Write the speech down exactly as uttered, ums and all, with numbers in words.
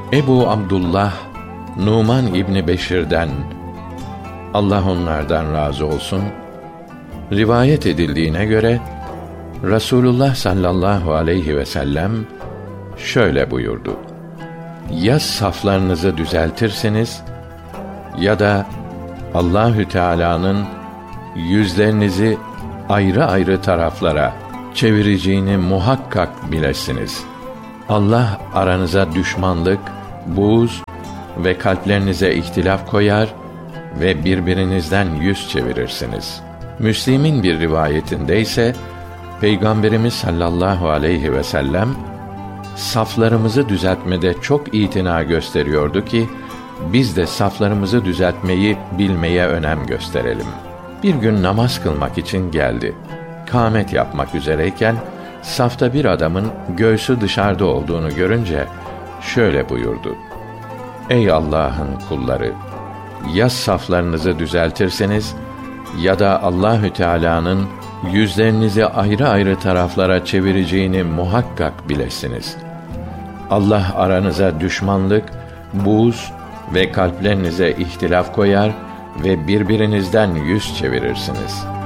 Ebu Abdullah Numan İbni Beşir'den, Allah onlardan razı olsun, rivayet edildiğine göre Rasulullah sallallahu aleyhi ve sellem şöyle buyurdu: ya saflarınızı düzeltirsiniz ya da Allahü Teala'nın yüzlerinizi ayrı ayrı taraflara çevireceğini muhakkak bilesiniz. Allah aranıza düşmanlık, buğz ve kalplerinize ihtilaf koyar ve birbirinizden yüz çevirirsiniz. Müslim'in bir rivayetinde ise Peygamberimiz sallallahu aleyhi ve sellem saflarımızı düzeltmede çok itina gösteriyordu ki biz de saflarımızı düzeltmeyi bilmeye önem gösterelim. Bir gün namaz kılmak için geldi. Kâmet yapmak üzereyken safta bir adamın göğsü dışarıda olduğunu görünce şöyle buyurdu: ey Allah'ın kulları, ya saflarınızı düzeltirseniz ya da Allahü Teala'nın yüzlerinizi ayrı ayrı taraflara çevireceğini muhakkak bilesiniz. Allah aranıza düşmanlık, buğz ve kalplerinize ihtilaf koyar ve birbirinizden yüz çevirirsiniz.''